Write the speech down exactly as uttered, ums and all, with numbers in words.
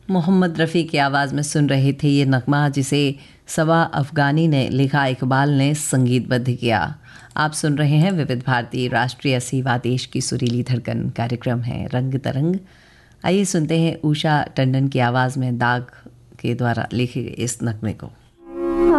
मोहम्मद रफ़ी की आवाज़ में सुन रहे थे ये नगमा, जिसे सबा अफ़गानी ने लिखा, इकबाल ने संगीतबद्ध किया। आप सुन रहे हैं विविध भारती राष्ट्रीय सेवा देश की सुरीली धड़कन। कार्यक्रम है रंग तरंग। आइए सुनते हैं उषा टंडन की आवाज़ में दाग के द्वारा लिखे गए इस नगमे को।